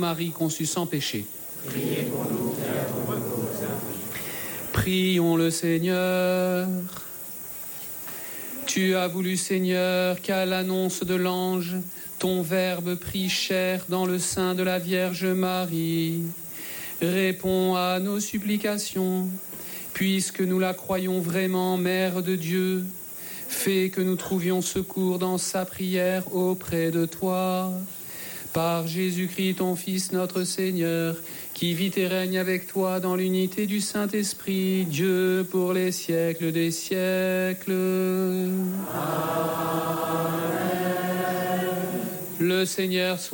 Marie conçue sans péché. Priez pour nous qui avons recours à vous. Prions le Seigneur. Tu as voulu, Seigneur, qu'à l'annonce de l'ange, ton Verbe prit chair dans le sein de la Vierge Marie. Réponds à nos supplications, puisque nous la croyons vraiment Mère de Dieu. Fais que nous trouvions secours dans sa prière auprès de toi. Par Jésus-Christ, ton Fils, notre Seigneur, qui vit et règne avec toi dans l'unité du Saint-Esprit, Dieu pour les siècles des siècles. Amen. Le Seigneur soit